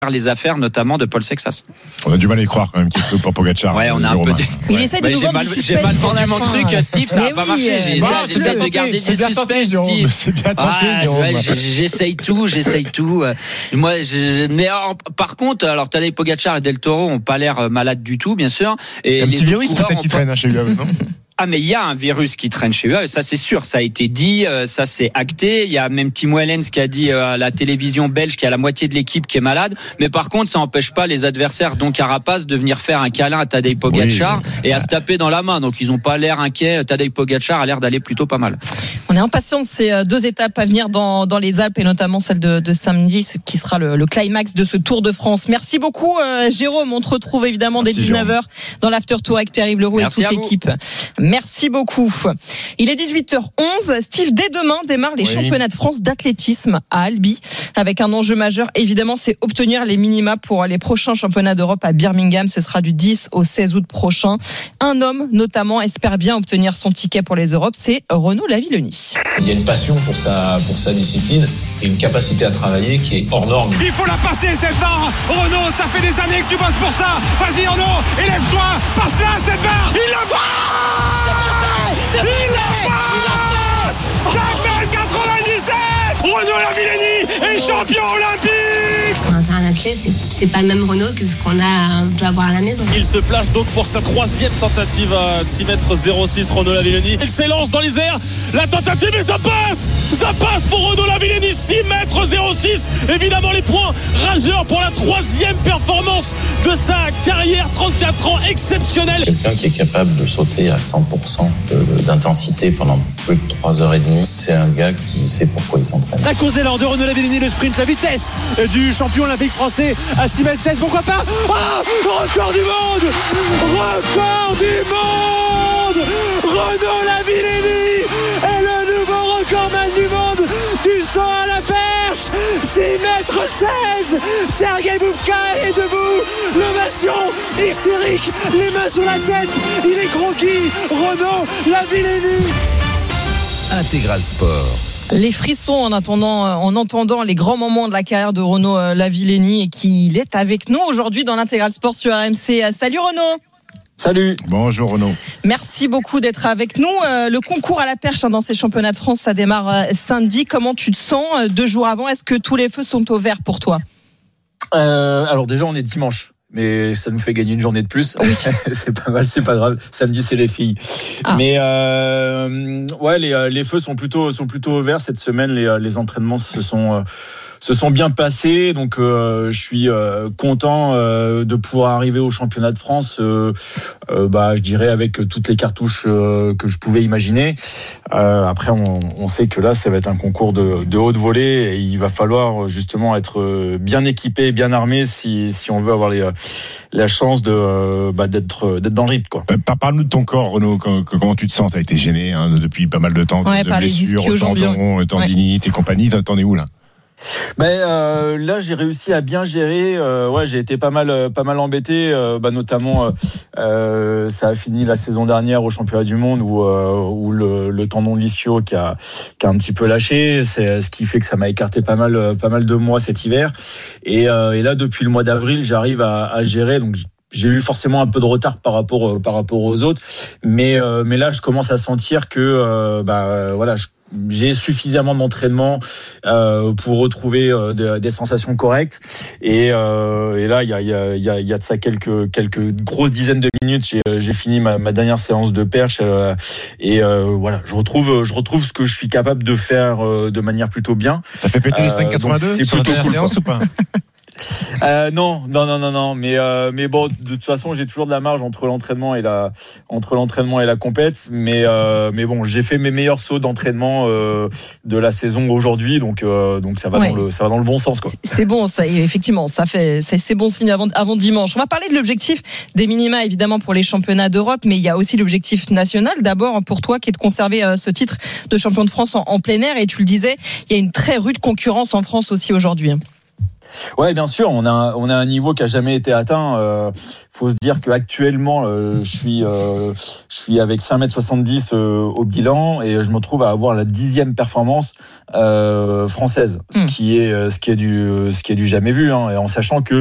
les affaires notamment de Paul Sexas. On a du mal à y croire quand même qu'il faut pour Pogacar. Ouais, on a un peu Il essaie de nous vendre du suspense. J'ai mal vendu mon truc, Steve, ça n'a pas marché. J'essaie de garder du suspense, Steve. C'est bien tenté, j'essaye tout. Moi, mais par contre, alors Tadej Pogacar et Del Toro ont pas l'air malades du tout, bien sûr. Et un petit virus peut-être qui traîne chez UAE, non? Ah, mais il y a un virus qui traîne chez eux, ça c'est sûr, ça a été dit, ça c'est acté. Il y a même Tim Wellens qui a dit à la télévision belge qu'il y a la moitié de l'équipe qui est malade. Mais par contre, ça n'empêche pas les adversaires, dont Carapaz, de venir faire un câlin à Tadej Pogacar et à se taper dans la main. Donc ils n'ont pas l'air inquiets. Tadej Pogacar a l'air d'aller plutôt pas mal. On est impatient de ces 2 étapes à venir dans les Alpes et notamment celle de samedi qui sera le climax de ce Tour de France. Merci beaucoup Jérôme, on te retrouve évidemment dès 19h dans l'After Tour avec Pierre-Yves Leroux et toute l'équipe. Merci beaucoup. Il est 18h11. Steve, dès demain démarrent les championnats de France d'athlétisme à Albi avec un enjeu majeur. Évidemment, c'est obtenir les minima pour les prochains championnats d'Europe à Birmingham. Ce sera du 10 au 16 août prochain. Un homme, notamment, espère bien obtenir son ticket pour les Europes. C'est Renaud Lavillenie. Il y a une passion pour sa discipline et une capacité à travailler qui est hors norme. Il faut la passer cette barre. Renaud, ça fait des années que tu bosses pour ça. Vas-y Renaud, élève-toi, passe-la cette barre. Il la passe. Il la passe. 5,97 m. Renaud Lavillenie est champion olympique. Sur un terrain d'athlète, c'est pas le même Renaud que ce qu'on peut avoir à la maison. Il se place donc pour sa 3e tentative à 6,06 m. Renaud Lavillenie. Il s'élance dans les airs. La tentative et ça passe pour Renaud Lavillenie. 6,06 m. Évidemment les points rageurs pour la 3e performance de sa carrière. 34 ans, exceptionnelle. Quelqu'un qui est capable de sauter à 100% d'intensité pendant plus de 3h30, c'est un gars qui sait pourquoi il s'entraîne. La course d'élan de Renaud Lavillenie, le sprint, la vitesse du champion olympique français à 6,16 m. Pourquoi pas? Record du monde! Record du monde! Renaud Lavillenie est le nouveau recordman du monde du saut à la perche. 6,16 m. Sergei Bubka est debout. L'ovation hystérique, les mains sur la tête. Il est croquis. Renaud Lavillenie. Intégral Sport. Les frissons en entendant les grands moments de la carrière de Renaud Lavillenie et qu'il est avec nous aujourd'hui dans l'Intégral Sport sur RMC. Salut Renaud. Salut. Bonjour Renaud. Merci beaucoup d'être avec nous. Le concours à la perche dans ces championnats de France, ça démarre samedi. Comment tu te sens 2 jours avant? Est-ce que tous les feux sont au vert pour toi? Alors déjà on est dimanche, mais ça nous fait gagner une journée de plus. Oui. C'est pas mal, c'est pas grave. Samedi c'est les filles. Mais les feux sont plutôt au vert cette semaine. Les entraînements se sont bien passés, donc je suis content de pouvoir arriver au championnat de France. Je dirais avec toutes les cartouches que je pouvais imaginer. Après, on sait que là, ça va être un concours de haute volée et il va falloir justement être bien équipé, bien armé si on veut avoir la chance d'être dans le rythme, quoi. Parle-nous de ton corps, Renaud. Comment tu te sens? T'as été gêné depuis pas mal de temps, de blessures, tendons, tendinites et compagnie. T'en es où là? Là j'ai réussi à bien gérer. J'ai été pas mal embêté, notamment ça a fini la saison dernière au championnat du monde où le tendon de l'ischio qui a un petit peu lâché, c'est ce qui fait que ça m'a écarté pas mal de mois cet hiver et là depuis le mois d'avril j'arrive à gérer, donc j'ai eu forcément un peu de retard par rapport aux autres, mais là je commence à sentir que j'ai suffisamment d'entraînement pour retrouver des sensations correctes et là il y a de ça quelques grosses dizaines de minutes j'ai fini ma dernière séance de perche je retrouve ce que je suis capable de faire de manière plutôt bien. Ça fait péter les 5,82 sur la dernière séance ou pas? Non, mais bon, de toute façon, j'ai toujours de la marge entre l'entraînement et la compète, mais bon, j'ai fait mes meilleurs sauts d'entraînement de la saison aujourd'hui, donc ça va dans le bon sens, quoi. C'est bon, ça, effectivement, c'est bon signe avant dimanche. On va parler de l'objectif des minima, évidemment, pour les championnats d'Europe, mais il y a aussi l'objectif national, d'abord pour toi, qui est de conserver ce titre de champion de France en plein air, et tu le disais, il y a une très rude concurrence en France aussi aujourd'hui. Ouais, bien sûr, on a un niveau qui a jamais été atteint. Faut se dire qu'actuellement, je suis avec 5m70 au bilan et je me trouve à avoir la 10e performance française, ce qui est du jamais vu, hein, et en sachant que